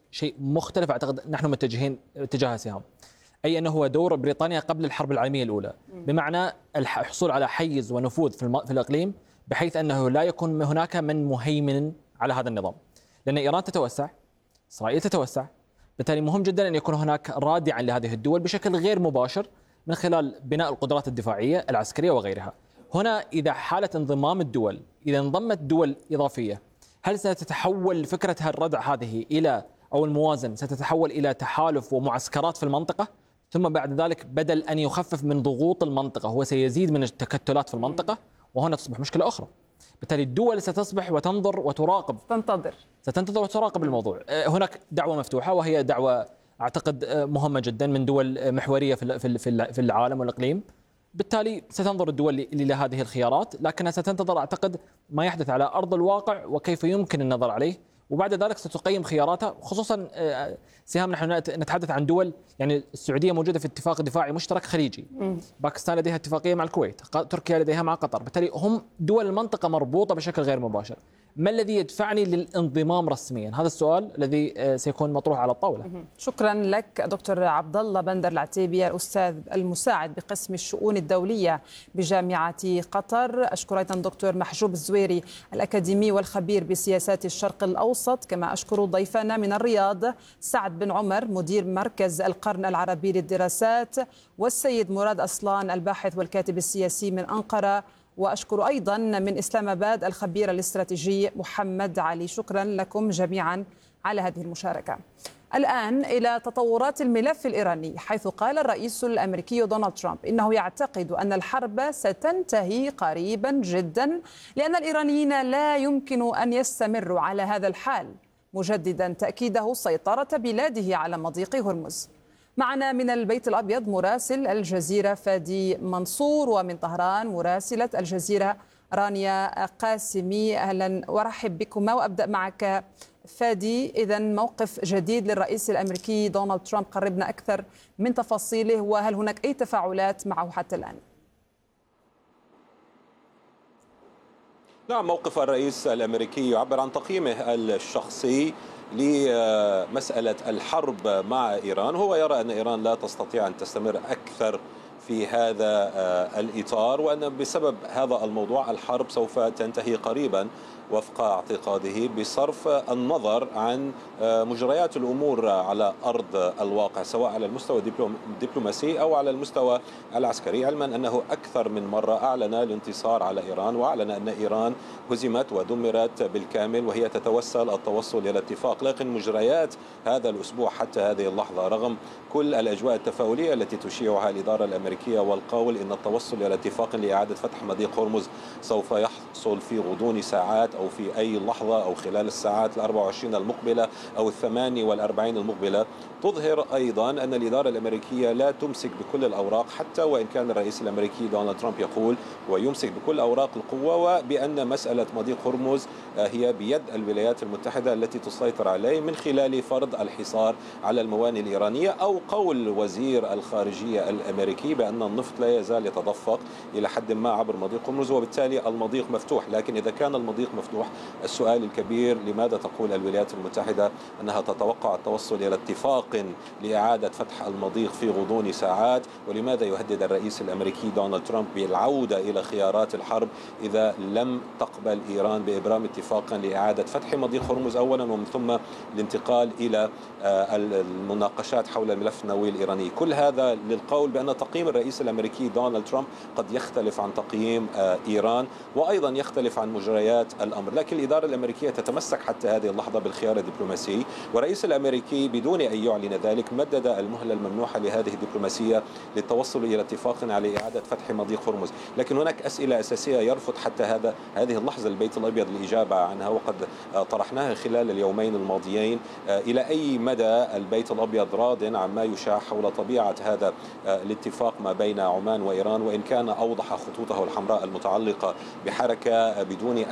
شيء مختلف أعتقد نحن متجهين اتجاه سهام، أي أنه هو دور بريطانيا قبل الحرب العالمية الأولى، بمعنى الحصول على حيز ونفوذ في الإقليم بحيث أنه لا يكون هناك من مهيمن على هذا النظام، لأن إيران تتوسع، إسرائيل تتوسع، بالتالي مهم جدا أن يكون هناك رادعا لهذه الدول بشكل غير مباشر من خلال بناء القدرات الدفاعية العسكرية وغيرها. هنا إذا حالة انضمام الدول، إذا انضمت دول إضافية، هل ستتحول فكرة الردع هذه إلى أو الموازن ستتحول إلى تحالف ومعسكرات في المنطقة، ثم بعد ذلك بدل أن يخفف من ضغوط المنطقة هو سيزيد من التكتلات في المنطقة، وهنا تصبح مشكلة أخرى. بالتالي الدول ستصبح وتنظر وتراقب، ستنتظر وتراقب الموضوع. هناك دعوة مفتوحة وهي دعوة أعتقد مهمة جدا من دول محورية في العالم والإقليم، بالتالي ستنظر الدول إلى هذه الخيارات، لكنها ستنتظر أعتقد ما يحدث على أرض الواقع وكيف يمكن النظر عليه، وبعد ذلك ستقيم خياراتها. خصوصا سهام نحن نتحدث عن دول، يعني السعودية موجودة في اتفاق دفاعي مشترك خليجي، باكستان لديها اتفاقية مع الكويت، تركيا لديها مع قطر، بالتالي هم دول المنطقة مربوطة بشكل غير مباشر. ما الذي يدفعني للانضمام رسميا؟ هذا السؤال الذي سيكون مطروح على الطاولة. شكرا لك دكتور عبد الله بندر العتيبي، الأستاذ المساعد بقسم الشؤون الدولية بجامعة قطر. أشكر أيضا دكتور محجوب الزويري الأكاديمي والخبير بسياسات الشرق الأوسط. كما أشكر ضيفنا من الرياض سعد بن عمر مدير مركز القرن العربي للدراسات، والسيد مراد أصلان الباحث والكاتب السياسي من أنقرة. وأشكر أيضا من إسلام آباد الخبير الاستراتيجي محمد علي. شكرا لكم جميعا على هذه المشاركة. الآن إلى تطورات الملف الإيراني، حيث قال الرئيس الأمريكي دونالد ترامب إنه يعتقد أن الحرب ستنتهي قريبا جدا، لأن الإيرانيين لا يمكن أن يستمروا على هذا الحال، مجددا تأكيده سيطرة بلاده على مضيق هرمز. معنا من البيت الأبيض مراسل الجزيرة فادي منصور، ومن طهران مراسلة الجزيرة رانيا قاسمي. أهلا وارحب بكما، وأبدأ معك فادي. إذا موقف جديد للرئيس الأمريكي دونالد ترامب، قربنا أكثر من تفاصيله، وهل هناك أي تفاعلات معه حتى الآن؟ نعم، موقف الرئيس الأمريكي يعبر عن تقييمه الشخصي لمسألة الحرب مع إيران. هو يرى أن إيران لا تستطيع أن تستمر أكثر في هذا الإطار، وأن بسبب هذا الموضوع الحرب سوف تنتهي قريبا وفق اعتقاده، بصرف النظر عن مجريات الأمور على أرض الواقع، سواء على المستوى الدبلوماسي أو على المستوى العسكري، علما أنه أكثر من مرة أعلن الانتصار على إيران، وأعلن أن إيران هزمت ودمرت بالكامل وهي تتوسل التوصل إلى اتفاق. لكن مجريات هذا الأسبوع حتى هذه اللحظة، رغم كل الأجواء التفاؤلية التي تشيعها الإدارة الأمريكية والقول إن التوصل إلى اتفاق لإعادة فتح مضيق هرمز سوف يحصل في غضون ساعات أو في أي لحظة أو خلال الساعات 24 المقبلة أو 48 المقبلة، تظهر أيضا أن الإدارة الأمريكية لا تمسك بكل الأوراق، حتى وإن كان الرئيس الأمريكي دونالد ترامب يقول ويمسك بكل أوراق القوة، وبأن مسألة مضيق هرمز هي بيد الولايات المتحدة التي تسيطر عليه من خلال فرض الحصار على الموانئ الإيرانية، أو قول وزير الخارجية الأمريكي بأن النفط لا يزال يتدفق إلى حد ما عبر مضيق هرمز، وبالتالي المضيق مفتوح. لكن إذا كان المضيق مفتوح، السؤال الكبير لماذا تقول الولايات المتحدة أنها تتوقع التوصل إلى اتفاق لإعادة فتح المضيق في غضون ساعات؟ ولماذا يهدد الرئيس الأمريكي دونالد ترامب بالعودة إلى خيارات الحرب إذا لم تقبل إيران بإبرام اتفاقا لإعادة فتح مضيق هرمز أولا، ومن ثم الانتقال إلى المناقشات حول الملف النووي الإيراني؟ كل هذا للقول بأن تقييم الرئيس الأمريكي دونالد ترامب قد يختلف عن تقييم إيران، وأيضا يختلف عن مجريات الأمر. لكن الإدارة الأمريكية تتمسك حتى هذه اللحظة بالخيار الدبلوماسي، والرئيس الأمريكي بدون أن يعلن ذلك مدد المهلة الممنوحة لهذه الدبلوماسية للتوصل إلى اتفاق على إعادة فتح مضيق هرمز. لكن هناك أسئلة أساسية يرفض حتى هذه اللحظة البيت الأبيض الإجابة عنها، وقد طرحناها خلال اليومين الماضيين. إلى أي مدى البيت الأبيض راض عما يشاع حول طبيعة هذا الاتفاق ما بين عمان وإيران، وإن كان أوضح خطوطه الحمراء المتعلقة بحركة بدون أي عراقيل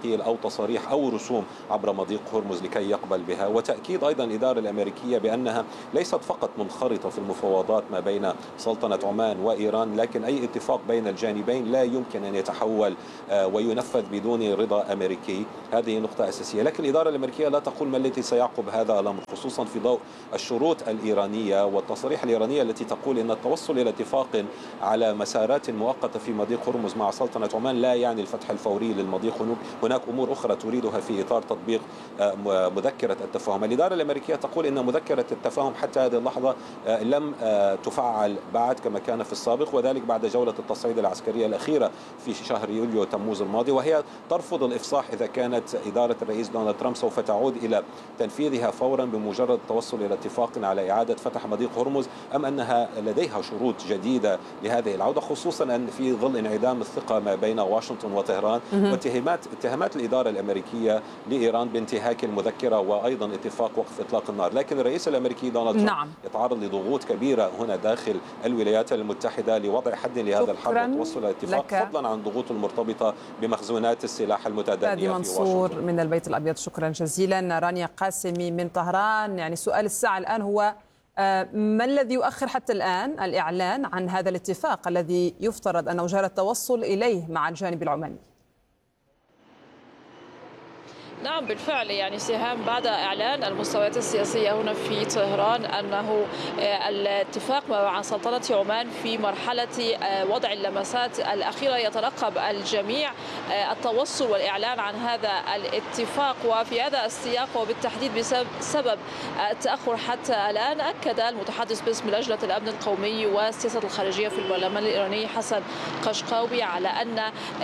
تنقيل أو تصاريح أو رسوم عبر مضيق هرمز لكي يقبل بها. وتأكيد أيضا الإدارة الأمريكية بأنها ليست فقط منخرطة في المفاوضات ما بين سلطنة عمان وإيران، لكن أي اتفاق بين الجانبين لا يمكن أن يتحول وينفذ بدون رضا أمريكي. هذه نقطة أساسية. لكن الإدارة الأمريكية لا تقول ما الذي سيعقب هذا الأمر، خصوصا في ضوء الشروط الإيرانية والتصاريح الإيرانية التي تقول أن التوصل إلى اتفاق على مسارات مؤقتة في مضيق هرمز مع سلطنة عمان لا يعني الفتح الفوري للمضيق. هناك أمور أخرى تريدها في إطار تطبيق مذكرة التفاهم. الإدارة الأمريكية تقول أن مذكرة التفاهم حتى هذه اللحظة لم تفعل بعد كما كان في السابق، وذلك بعد جولة التصعيد العسكرية الأخيرة في شهر يوليو تموز الماضي، وهي ترفض الإفصاح إذا كانت إدارة الرئيس دونالد ترامب سوف تعود إلى تنفيذها فورا بمجرد التوصل إلى اتفاق على إعادة فتح مضيق هرمز، أم أنها لديها شروط جديدة لهذه العودة، خصوصا أن في ظل انعدام الثقة ما بين واشنطن وطهران واتهامات الإدارة الأمريكية لإيران بانتهاك المذكرة وأيضا اتفاق وقف إطلاق النار. لكن الرئيس الأمريكي دونالد ترامب يتعرض لضغوط كبيرة هنا داخل الولايات المتحدة لوضع حد لهذا الحرب والتوصل إلى اتفاق، فضلا عن الضغوط المرتبطة بمخزونات السلاح المتدانية في منصور من البيت الأبيض، شكرا جزيلا. رانيا قاسمي من طهران، يعني سؤال الساعة الآن هو ما الذي يؤخر حتى الآن الإعلان عن هذا الاتفاق الذي يفترض أنه جرى التوصل إليه مع الجانب العماني؟ نعم بالفعل، يعني سهام، بعد إعلان المستويات السياسية هنا في طهران أنه الاتفاق مع سلطنة عمان في مرحلة وضع اللمسات الأخيرة يترقب الجميع التوصل والإعلان عن هذا الاتفاق. وفي هذا السياق وبالتحديد بسبب التأخر حتى الآن، أكد المتحدث باسم لجنة الأمن القومي والسياسة الخارجية في البرلمان الإيراني حسن قشقاوي على أن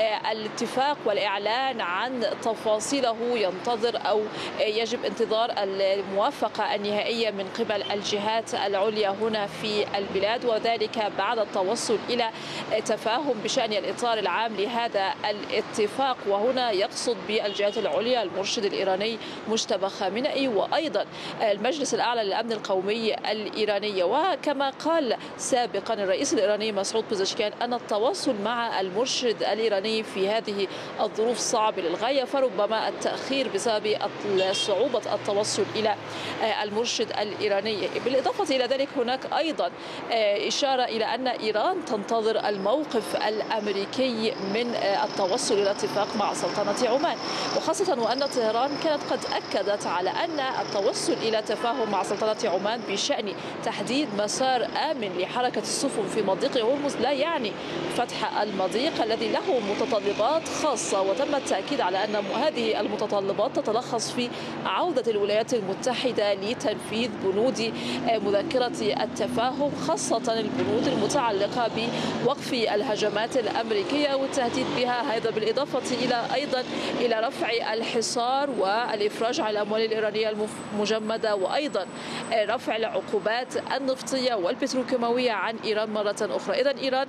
الاتفاق والإعلان عن تفاصيله ينتظر أو يجب انتظار الموافقة النهائية من قبل الجهات العليا هنا في البلاد، وذلك بعد التوصل إلى تفاهم بشأن الإطار العام لهذا الاتفاق. وهنا يقصد بالجهات العليا المرشد الإيراني مجتبى خامنئي وأيضا المجلس الأعلى للأمن القومي الإيراني. وكما قال سابقا الرئيس الإيراني مسعود بزشكيان أن التواصل مع المرشد الإيراني في هذه الظروف صعب للغاية، فربما التأخير بسبب صعوبة التوصل إلى المرشد الإيراني. بالإضافة إلى ذلك هناك أيضا إشارة إلى أن إيران تنتظر الموقف الأمريكي من التوصل إلى اتفاق مع سلطنة عمان، وخاصة وأن طهران كانت قد أكدت على أن التوصل إلى تفاهم مع سلطنة عمان بشأن تحديد مسار آمن لحركة السفن في مضيق هرمز لا يعني فتح المضيق الذي له متطلبات خاصة. وتم التأكيد على أن هذه المتطلبات تتلخص في عودة الولايات المتحدة لتنفيذ بنود مذكرة التفاهم، خاصة البنود المتعلقة بوقف الهجمات الأمريكية والتهديد بها، هذا بالإضافة إلى أيضا إلى رفع الحصار والإفراج عن الأموال الإيرانية المجمدة، وأيضا رفع العقوبات النفطية والبتروكيماوية عن إيران مرة أخرى. إذن إيران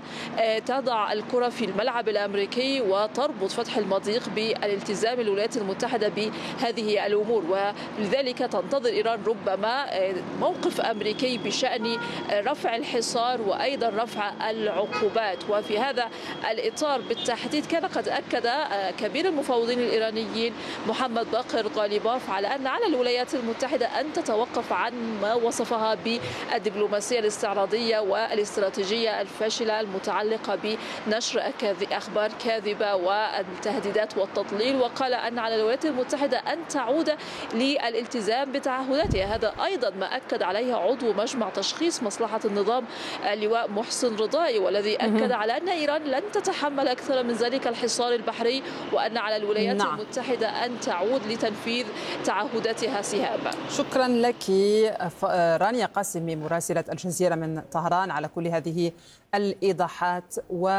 تضع الكرة في الملعب الأمريكي وتربط فتح المضيق بالالتزام الولايات المتحدة بهذه الأمور، ولذلك تنتظر إيران ربما موقف أمريكي بشأن رفع الحصار وأيضا رفع العقوبات. وفي هذا الإطار بالتحديد كان قد أكد كبير المفاوضين الإيرانيين محمد باقر غالباف على أن على الولايات المتحدة أن تتوقف عن ما وصفها بالدبلوماسية الاستعراضية والاستراتيجية الفاشلة المتعلقة بنشر أخبار كاذبة والتهديدات والتضليل، وقال أن على الولايات المتحدة أن تعود للالتزام بتعهداتها. هذا أيضا ما أكد عليه عضو مجمع تشخيص مصلحة النظام اللواء محسن رضاي، والذي أكد على أن إيران لن تتحمل أكثر من ذلك الحصار البحري، وأن على الولايات المتحدة أن تعود لتنفيذ تعهداتها. سهام، شكرا لك رانيا قاسمي مراسلة الجزيرة من طهران على كل هذه الإيضاحات.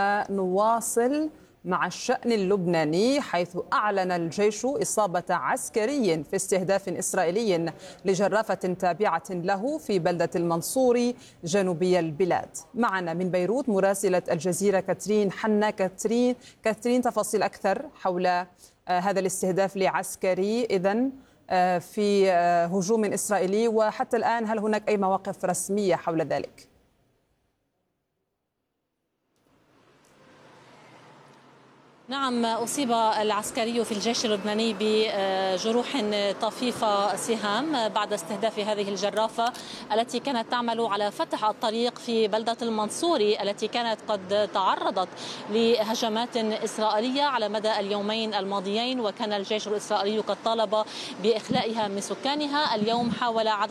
ونواصل مع الشأن اللبناني، حيث أعلن الجيش إصابة عسكري في استهداف إسرائيلي لجرافة تابعة له في بلدة المنصوري جنوبي البلاد. معنا من بيروت مراسلة الجزيرة كاترين حنا. كاترين تفاصيل أكثر حول هذا الاستهداف لعسكري إذن في هجوم إسرائيلي، وحتى الآن هل هناك أي مواقف رسمية حول ذلك؟ نعم، أصيب العسكري في الجيش اللبناني بجروح طفيفة سهام بعد استهداف هذه الجرافة التي كانت تعمل على فتح الطريق في بلدة المنصوري التي كانت قد تعرضت لهجمات إسرائيلية على مدى اليومين الماضيين، وكان الجيش الإسرائيلي قد طالب بإخلائها من سكانها. اليوم حاول عدد